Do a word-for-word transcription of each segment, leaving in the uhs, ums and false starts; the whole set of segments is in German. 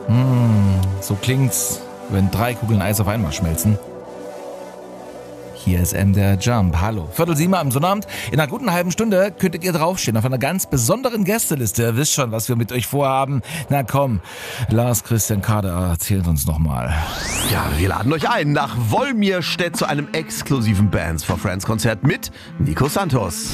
Hm, so klingt's, wenn drei Kugeln Eis auf einmal schmelzen. Hier ist M D R Jump. Hallo. Viertel sieben am Sonnabend. In einer guten halben Stunde könntet ihr draufstehen auf einer ganz besonderen Gästeliste. Ihr wisst schon, was wir mit euch vorhaben. Na komm, Lars Christian Kader erzählt uns nochmal. Ja, wir laden euch ein nach Wolmirstedt zu einem exklusiven Bands for Friends Konzert mit Nico Santos.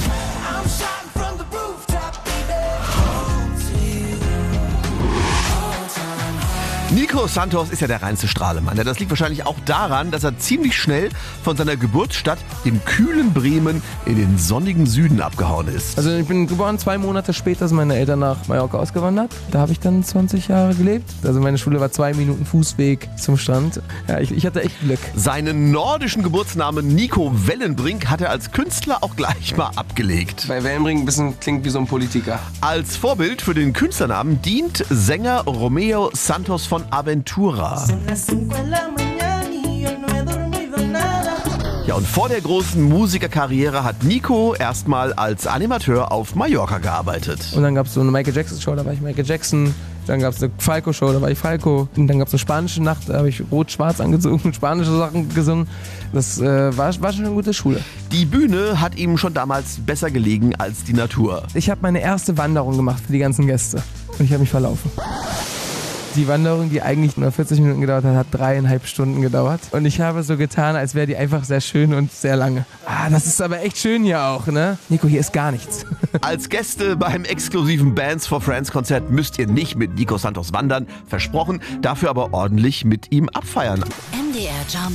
Nico Santos ist ja der reinste Strahlemann. Das liegt wahrscheinlich auch daran, dass er ziemlich schnell von seiner Geburtsstadt, dem kühlen Bremen, in den sonnigen Süden abgehauen ist. Also ich bin geboren, zwei Monate später sind meine Eltern nach Mallorca ausgewandert. Da habe ich dann zwanzig Jahre gelebt. Also meine Schule war zwei Minuten Fußweg zum Strand. Ja, ich, ich hatte echt Glück. Seinen nordischen Geburtsnamen Nico Wellenbrink hat er als Künstler auch gleich mal abgelegt. Bei Wellenbrink ein bisschen klingt wie so ein Politiker. Als Vorbild für den Künstlernamen dient Sänger Romeo Santos von Aventura. Ja, und vor der großen Musikerkarriere hat Nico erstmal als Animateur auf Mallorca gearbeitet. Und dann gab es so eine Michael Jackson Show, da war ich Michael Jackson. Dann gab es eine Falco Show, da war ich Falco. Und dann gab es eine spanische Nacht, da habe ich rot-schwarz angezogen, spanische Sachen gesungen. Das äh, war, war schon eine gute Schule. Die Bühne hat ihm schon damals besser gelegen als die Natur. Ich habe meine erste Wanderung gemacht für die ganzen Gäste. Und ich habe mich verlaufen. Die Wanderung, die eigentlich nur vierzig Minuten gedauert hat, hat dreieinhalb Stunden gedauert. Und ich habe so getan, als wäre die einfach sehr schön und sehr lange. Ah, das ist aber echt schön hier auch, ne? Nico, hier ist gar nichts. Als Gäste beim exklusiven Bands for Friends Konzert müsst ihr nicht mit Nico Santos wandern, versprochen, dafür aber ordentlich mit ihm abfeiern. M D R Jump.